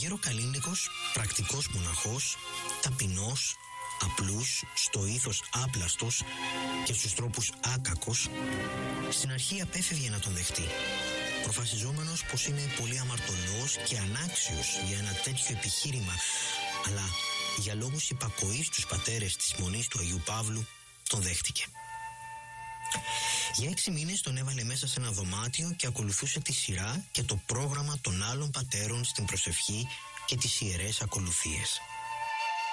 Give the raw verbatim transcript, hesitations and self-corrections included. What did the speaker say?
γέρο Καλίνικος, πρακτικός μοναχός, ταπεινός, απλούς, στο ήθος άπλαστος και στους τρόπους άκακος, στην αρχή απέφευγε να τον δεχτεί, προφασιζόμενος πως είναι πολύ αμαρτωλός και ανάξιος για ένα τέτοιο επιχείρημα, αλλά για λόγους υπακοής στους πατέρες της Μονής του Αγίου Παύλου τον δέχτηκε. Για έξι μήνες τον έβαλε μέσα σε ένα δωμάτιο και ακολουθούσε τη σειρά και το πρόγραμμα των άλλων πατέρων στην προσευχή και τις ιερές ακολουθίες.